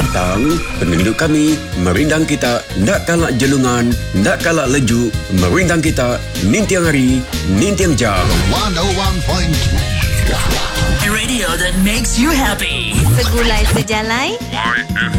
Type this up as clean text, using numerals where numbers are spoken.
tentang penduduk kami, merindang kita, ndak kalak jelungan, ndak kalak lejuk, merindang kita, nintiang hari, nintiang jam. 101.3 A radio that makes you happy. Segulai sejalai. YFM.